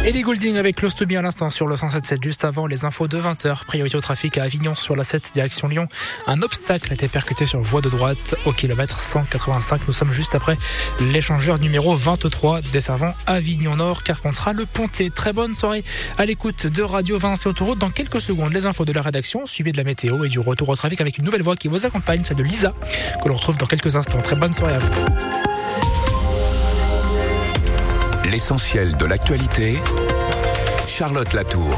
Et les Goulding avec Close to Me à l'instant sur le 107.7 juste avant les infos de 20h. Priorité au trafic à Avignon sur la 7 direction Lyon. Un obstacle a été percuté sur voie de droite au kilomètre 185. Nous sommes juste après l'échangeur numéro 23 desservant Avignon Nord, Carpentras, Le Pontet. Très bonne soirée à l'écoute de Radio Vinci Autoroute. Dans quelques secondes, les infos de la rédaction suivies de la météo et du retour au trafic avec une nouvelle voix qui vous accompagne, celle de Lisa, que l'on retrouve dans quelques instants. Très bonne soirée à vous. L'essentiel de l'actualité, Charlotte Latour.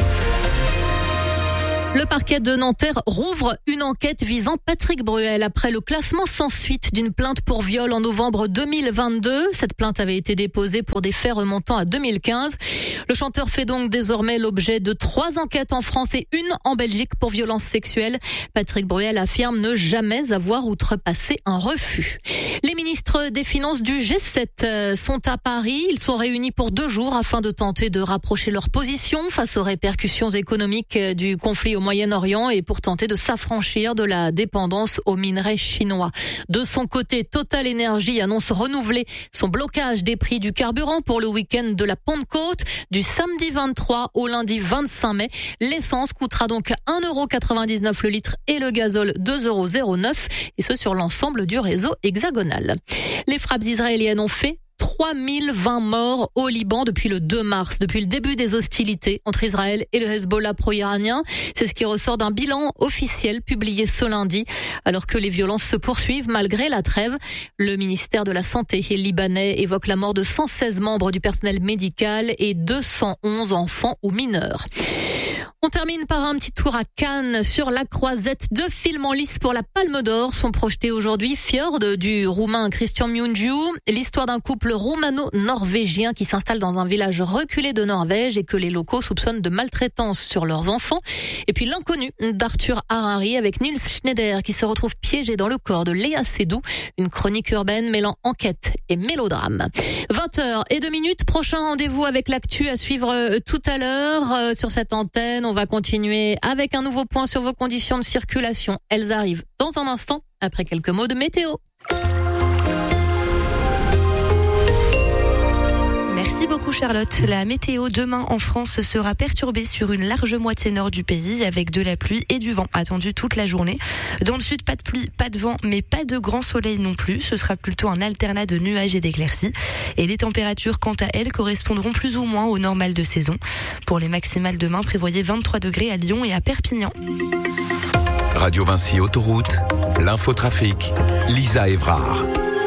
Le parquet de Nanterre rouvre une enquête visant Patrick Bruel après le classement sans suite d'une plainte pour viol en novembre 2022. Cette plainte avait été déposée pour des faits remontant à 2015. Le chanteur fait donc désormais l'objet de 3 enquêtes en France et une en Belgique pour violences sexuelles. Patrick Bruel affirme ne jamais avoir outrepassé un refus. Les ministres des Finances du G7 sont à Paris. Ils sont réunis pour 2 jours afin de tenter de rapprocher leurs positions face aux répercussions économiques du conflit au Moyen-Orient et pour tenter de s'affranchir de la dépendance aux minerais chinois. De son côté, Total Energy annonce renouveler son blocage des prix du carburant pour le week-end de la Pentecôte. Du samedi 23 au lundi 25 mai, l'essence coûtera donc 1,99€ le litre et le gazole 2,09€, et ce sur l'ensemble du réseau hexagonal. Les frappes israéliennes ont fait 3020 morts au Liban depuis le 2 mars, depuis le début des hostilités entre Israël et le Hezbollah pro-iranien. C'est ce qui ressort d'un bilan officiel publié ce lundi, alors que les violences se poursuivent malgré la trêve. Le ministère de la Santé libanais évoque la mort de 116 membres du personnel médical et 211 enfants ou mineurs. On termine par un petit tour à Cannes sur la Croisette. 2 films en lice pour la Palme d'Or sont projetés aujourd'hui. Fjord du roumain Christian Mungiu, l'histoire d'un couple roumano-norvégien qui s'installe dans un village reculé de Norvège et que les locaux soupçonnent de maltraitance sur leurs enfants. Et puis L'inconnu d'Arthur Harari avec Nils Schneider qui se retrouve piégé dans le corps de Léa Seydoux. Une chronique urbaine mêlant enquête et mélodrame. 20h02, prochain rendez-vous avec l'actu à suivre tout à l'heure sur cette antenne. On va continuer avec un nouveau point sur vos conditions de circulation. Elles arrivent dans un instant, après quelques mots de météo. Merci beaucoup Charlotte. La météo demain en France sera perturbée sur une large moitié nord du pays avec de la pluie et du vent attendu toute la journée. Dans le sud, pas de pluie, pas de vent, mais pas de grand soleil non plus. Ce sera plutôt un alternat de nuages et d'éclaircies. Et les températures, quant à elles, correspondront plus ou moins au normal de saison. Pour les maximales demain, prévoyez 23 degrés à Lyon et à Perpignan. Radio Vinci Autoroute, l'infotrafic, Lisa Évrard.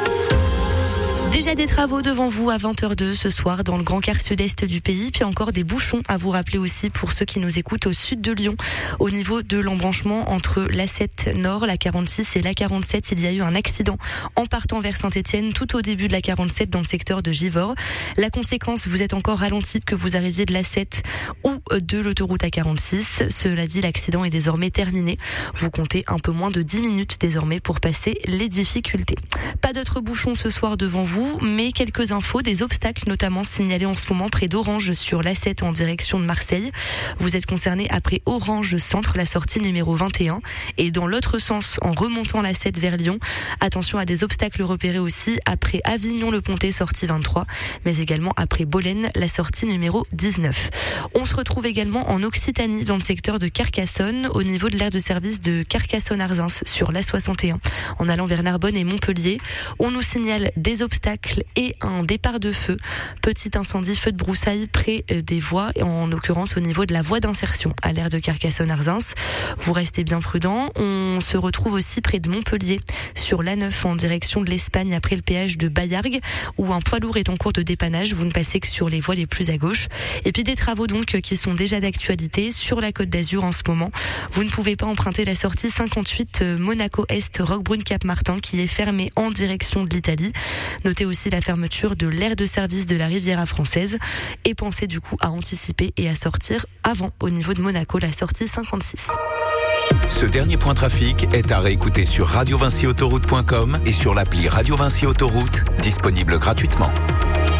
Déjà des travaux devant vous à 20h02 ce soir dans le grand quart sud-est du pays, puis encore des bouchons à vous rappeler aussi pour ceux qui nous écoutent au sud de Lyon. Au niveau de l'embranchement entre l'A7 Nord, la 46 et la 47, il y a eu un accident en partant vers Saint-Etienne tout au début de la 47 dans le secteur de Givors. La conséquence, vous êtes encore ralenti que vous arriviez de l'A7 ou de l'autoroute A46. Cela dit, l'accident est désormais terminé. Vous comptez un peu moins de 10 minutes désormais pour passer les difficultés. Pas d'autres bouchons ce soir devant vous, mais quelques infos, des obstacles notamment signalés en ce moment près d'Orange sur l'A7 en direction de Marseille. Vous êtes concerné après Orange Centre, la sortie numéro 21, et dans l'autre sens en remontant l'A7 vers Lyon. Attention à des obstacles repérés aussi après Avignon Le Pontet, sortie 23, mais également après Bolène, la sortie numéro 19. On se retrouve également en Occitanie dans le secteur de Carcassonne au niveau de l'aire de service de Carcassonne-Arzins sur l'A61 en allant vers Narbonne et Montpellier. On nous signale des obstacles et un départ de feu. Petit incendie, feu de broussailles près des voies, en l'occurrence au niveau de la voie d'insertion à l'aire de Carcassonne-Arzins. Vous restez bien prudents. On se retrouve aussi près de Montpellier sur l'A9 en direction de l'Espagne après le péage de Baillargues où un poids lourd est en cours de dépannage. Vous ne passez que sur les voies les plus à gauche. Et puis des travaux donc qui sont déjà d'actualité sur la Côte d'Azur en ce moment. Vous ne pouvez pas emprunter la sortie 58 Monaco-Est Roquebrune-Cap-Martin qui est fermée en direction de l'Italie. Notez aussi la fermeture de l'aire de service de la Riviera française et pensez du coup à anticiper et à sortir avant au niveau de Monaco la sortie 56. Ce dernier point trafic est à réécouter sur radiovinciautoroute.com et sur l'appli Radio Vinci Autoroute, disponible gratuitement.